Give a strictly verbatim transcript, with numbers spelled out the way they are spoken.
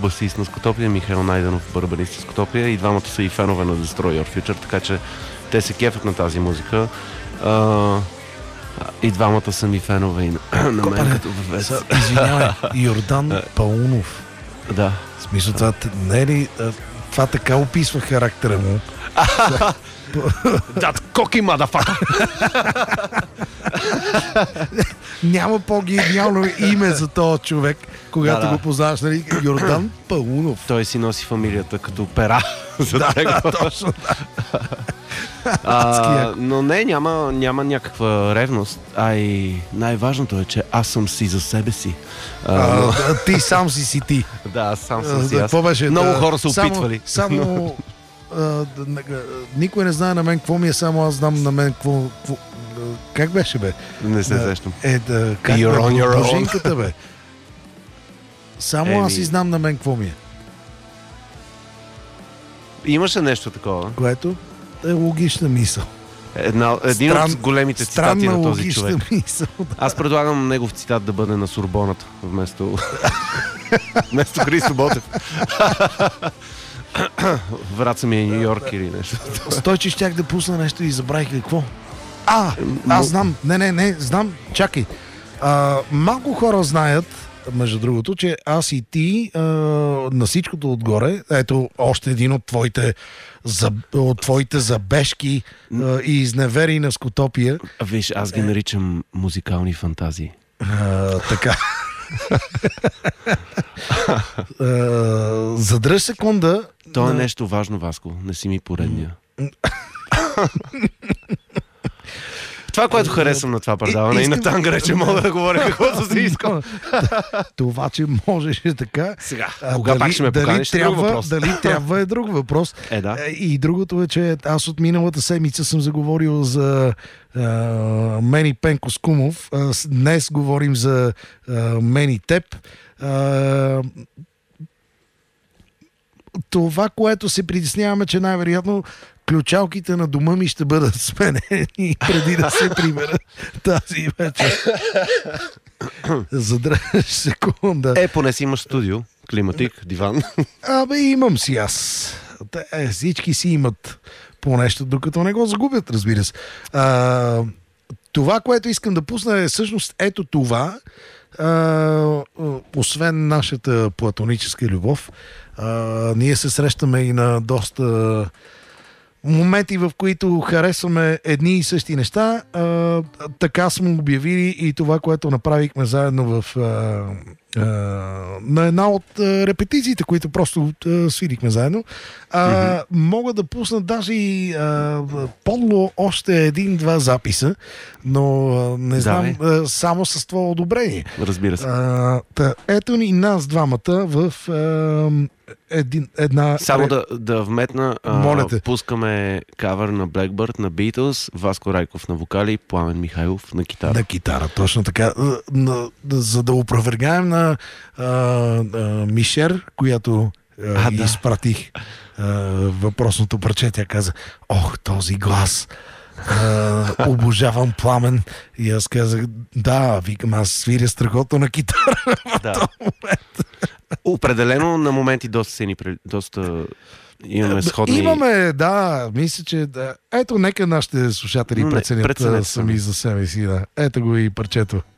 басист на Скотопия, Михаил Найденов, барабанист на Скотопия, и двамата са и фенове на Destroy Your Future, така че те се кефят на тази музика. А, и двамата са ми фенове и на, на мен като вевец. Извинявай, Йордан Паунов. Да. В смисъл, това не е ли... Това така описва характера му. That cocky motherfucker! Няма по-гениално име за този човек, когато да, да. го познаваш, нали? Йордан Паунов. Той си носи фамилията като пера. За да, него. да, точно. Да. А, но не, няма, няма някаква ревност, а и най-важното е, че аз съм си за себе си. А, а, но... Ти сам си си ти. Да, аз сам съм си. Аз. Беше, Много да, хора са само, опитвали. Само... а, никой не знае на мен какво ми е, само аз знам на мен какво... какво как беше, бе? Не се сещам. Е, да, как You're on your own. Божинката, бе. Само Еми... аз и знам на мен какво ми е. Имаше нещо такова. Което е логична мисъл. Една, един Стран, от големите цитати на този човек. Мисъл, да. Аз предлагам негов цитат да бъде на Сорбоната, вместо вместо Христо Ботев. Враца ми е Ню Йорк или нещо. Стойче, щях да пусна нещо и забравих какво. А, аз знам. Не, не, не, знам. Чакай. А, малко хора знаят, между другото, че аз и ти а, на всичкото отгоре, ето още един от твоите, за, от твоите забежки а, и изневери на Скотопия. Виж, аз ги наричам музикални фантазии. А, така. Задръж секунда. То е нещо важно, Васко. Не си ми поредния. Това, което харесвам на това предаване и, и на Тангра, че мога да говоря каквото си искам. Това, че можеш така. Сега, кога дали, пак ще ме поканиш, дали трябва, друг въпрос. Дали трябва е друг въпрос. Е, да. И другото е, че аз от миналата седмица съм заговорил за uh, Мени Пенко Скумов. Uh, днес говорим за uh, Мени Теб. Uh, това, което се притесняваме, че най-вероятно ключалките на дома ми ще бъдат сменени преди да се прибера тази вечер. Задръж секунда. Е, поне си имаш студио, климатик, диван. Абе, имам си аз. Е, всички си имат по нещо, докато не го загубят, разбира се. А, това, което искам да пусна е всъщност ето това. А, освен нашата платоническа любов, а, ние се срещаме и на доста моменти, в които харесваме едни и същи неща. А, така сме обявили и това, което направихме заедно в а, а, на една от а, репетициите, които просто а, свирихме заедно. А, mm-hmm. Мога да пусна даже и а, подло още един-два записа, но а, не знам, а, само с това одобрение. Разбира се. А, та, ето ни нас двамата в а, Един, една... Само да, да вметна, а, пускаме кавър на Blackbird, на Beatles, Васко Райков на вокали, Пламен Михайлов на китара. На китара, точно така. На, за да опровергаем на а, а, Мишер, която а, а, да. изпратих а, въпросното парче, тя каза: ох, този глас! Uh, обожавам Пламен. И аз казах: да, викам, аз свиря страхотно на китара в да. този момент. Определено на моменти доста се ни доста имаме сходни. Имаме, да, мисля, че да. Ето, нека нашите слушатели преценят сами за себе си. Да. Ето го и парчето.